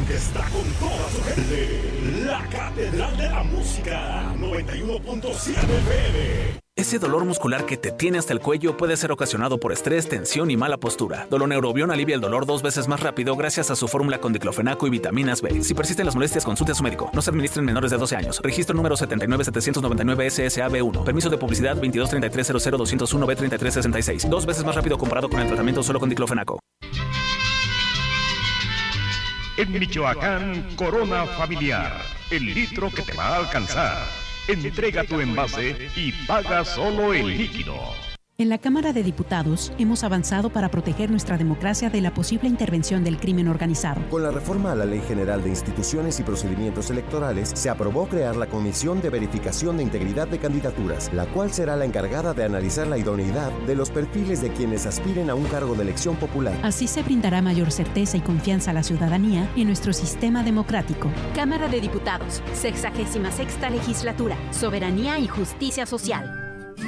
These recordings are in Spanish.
que está con toda su gente. La Catedral de la Música, 91.7 FM. Ese dolor muscular que te tiene hasta el cuello puede ser ocasionado por estrés, tensión y mala postura. Doloneurobion alivia el dolor 2 veces más rápido gracias a su fórmula con diclofenaco y vitaminas B. Si persisten las molestias, consulte a su médico. No se administren menores de 12 años. Registro número 79799 SSAB1. Permiso de publicidad 2233000201B3366. 2 veces más rápido comparado con el tratamiento solo con diclofenaco. En Michoacán, Corona Familiar, el litro que te va a alcanzar. Entrega tu envase y paga solo el líquido. En la Cámara de Diputados hemos avanzado para proteger nuestra democracia de la posible intervención del crimen organizado. Con la reforma a la Ley General de Instituciones y Procedimientos Electorales, se aprobó crear la Comisión de Verificación de Integridad de Candidaturas, la cual será la encargada de analizar la idoneidad de los perfiles de quienes aspiren a un cargo de elección popular. Así se brindará mayor certeza y confianza a la ciudadanía en nuestro sistema democrático. Cámara de Diputados, 66ª Legislatura, Soberanía y Justicia Social.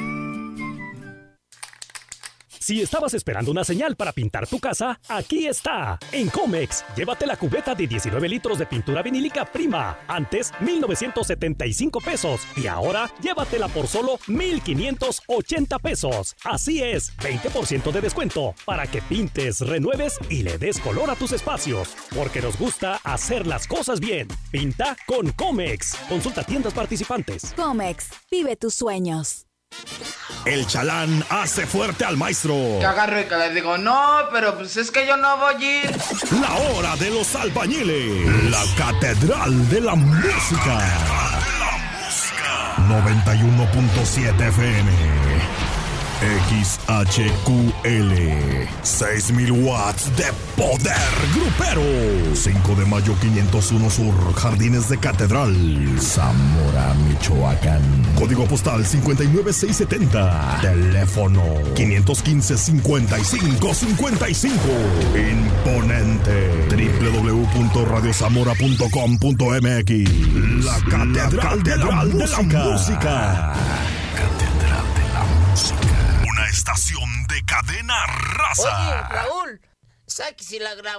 Si estabas esperando una señal para pintar tu casa, aquí está. En Comex, llévate la cubeta de 19 litros de pintura vinílica Prima. Antes, 1,975 pesos. Y ahora, llévatela por solo 1,580 pesos. Así es, 20% de descuento para que pintes, renueves y le des color a tus espacios. Porque nos gusta hacer las cosas bien. Pinta con Comex. Consulta tiendas participantes. Comex, vive tus sueños. El chalán hace fuerte al maestro. Que agarro y que le digo, no, pero pues es que yo no voy a ir. La hora de los albañiles. La Catedral de la Música. 91.7 FM. XHQL 6,000 watts de poder grupero. 5 de mayo 501 Sur, Jardines de Catedral, Zamora, Michoacán. Código postal 59670. Teléfono 515-5555. Imponente. www.radiozamora.com.mx. La Catedral de la Música. Catedral de la Música. Una estación de Cadena Raza. Oye, Raúl, ¿sabes que si la grabamos?